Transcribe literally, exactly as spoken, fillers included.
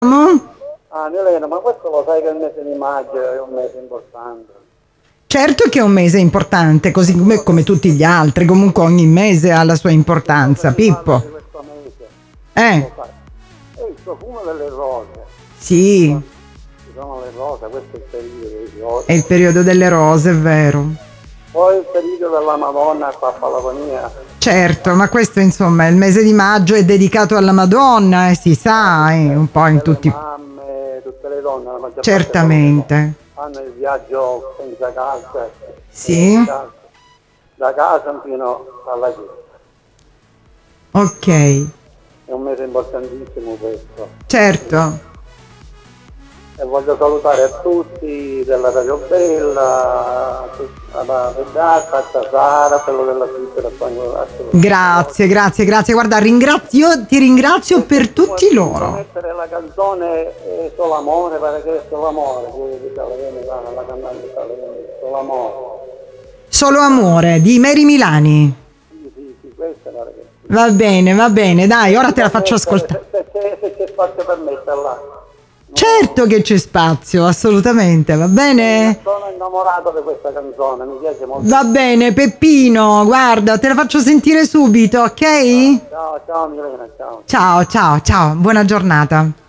Ah, Milena, ma questo lo sai che il mese di maggio è un mese importante. Certo che è un mese importante, così come, come tutti gli altri, comunque ogni mese ha la sua Che cosa importanza, si parla di Pippo. questo mese? Eh, Lo sai. È il profumo delle rose. Ci sì, sono, ci sono le rose, questo è il periodo delle è il rose. periodo delle rose, è vero. Poi il periodo della Madonna a Papalagonia. Certo, ma questo insomma, il mese di maggio è dedicato alla Madonna, eh, si Ah, sa, eh, tutte, un po' in tutte le tutti. mamme, tutte le donne, la maggior parte fanno, Certamente. fanno il viaggio senza calza, senza Sì, calza, da casa fino alla chiesa. ok, È un mese importantissimo questo. certo. E voglio salutare a tutti della Radio Bella, a Pedacca, a Sara, quello della Svizzera spagnola. Grazie, grazie, grazie. Guarda, ringrazio, ti ringrazio E se per tu vuoi, tutti tu puoi loro. mettere la canzone eh, Solo Amore, pare che è Solo Amore, che italiani, la, la cantante italiana, Solo Amore. Solo amore di Mary Milani. Sì, sì, sì, questa pare che sì. Va bene, va bene, dai, ora Si te la può faccio mettere, ascoltare. se, se c'è, se c'è spazio per metterla. Certo No, che c'è spazio, assolutamente, va bene? sono innamorato di questa canzone, mi piace molto. Va bene, Peppino, guarda, te la faccio sentire subito, ok? Ciao, ciao Milena, ciao. Ciao, ciao, ciao, buona giornata.